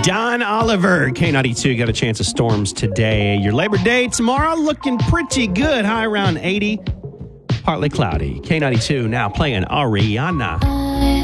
Don Oliver, K92, got a chance of storms today. Your Labor Day tomorrow looking pretty good. High around 80, partly cloudy. K92 now playing Ariana.